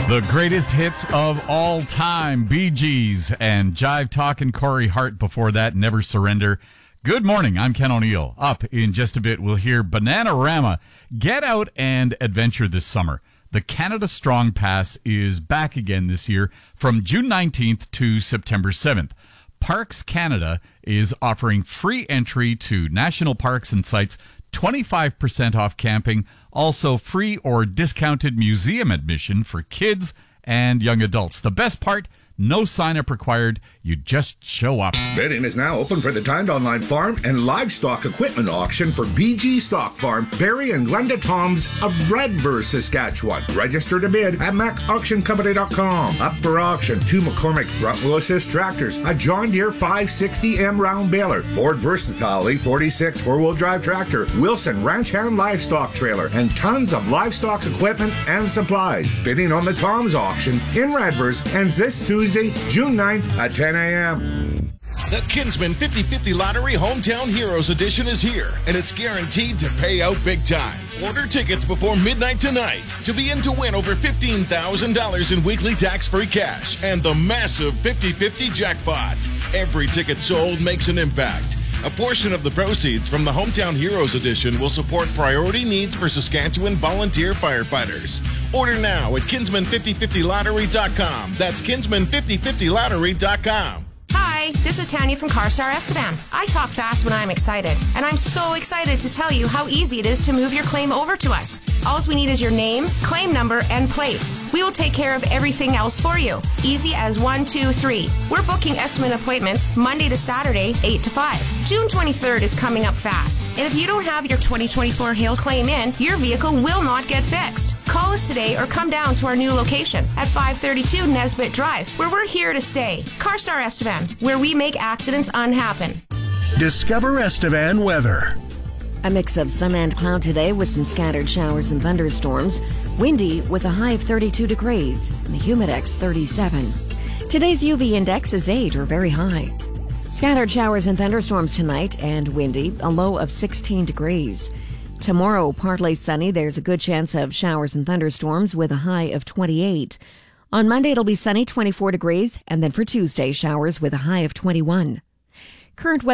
The greatest hits of all time, Bee Gees and Jive Talkin' Corey Hart before that, Never Surrender. Good morning, I'm Ken O'Neill. Up in just a bit, we'll hear Bananarama. Get out and adventure this summer. The Canada Strong Pass is back again this year from June 19th to September 7th. Parks Canada is offering free entry to national parks and sites, 25% off camping, also free or discounted museum admission for kids and young adults. The best part, no sign-up required. You just show up. Bidding is now open for the Timed Online Farm and Livestock Equipment Auction for BG Stock Farm, Barrie and Glenda Toms of Redverse, Saskatchewan. Register to bid at macauctioncompany.com. Up for auction, 2 McCormick front-wheel assist tractors, a John Deere 560M round baler, Ford Versatile 846 4-wheel drive tractor, Wilson Ranch Hand livestock trailer, and tons of livestock equipment and supplies. Bidding on the Toms auction in Redverse ends this Tuesday, June 9th at 10 a.m. The Kinsman 50/50 Lottery Hometown Heroes Edition is here, and it's guaranteed to pay out big time. Order tickets before midnight tonight to be in to win over $15,000 in weekly tax-free cash and the massive 50/50 jackpot. Every ticket sold makes an impact. A portion of the proceeds from the Hometown Heroes Edition will support priority needs for Saskatchewan volunteer firefighters. Order now at Kinsman5050lottery.com. That's Kinsman5050lottery.com. Hi, this is Tanya from CarStar Esteban. I talk fast when I'm excited, and I'm so excited to tell you how easy it is to move your claim over to us. All we need is your name, claim number, and plate. We will take care of everything else for you. Easy as 1, 2, 3. We're booking estimate appointments Monday to Saturday, 8 to 5. June 23rd is coming up fast, and if you don't have your 2024 hail claim in, your vehicle will not get fixed. Call us today or come down to our new location at 532 Nesbitt Drive, where we're here to stay. CarStar Esteban, where we make accidents unhappen. Discover Estevan weather. A mix of sun and cloud today with some scattered showers and thunderstorms. Windy with a high of 32 degrees and the humidex 37. Today's UV index is 8 or very high. Scattered showers and thunderstorms tonight and windy, a low of 16 degrees. Tomorrow, partly sunny. There's a good chance of showers and thunderstorms with a high of 28. On Monday, it'll be sunny, 24 degrees, and then for Tuesday, showers with a high of 21. Current weather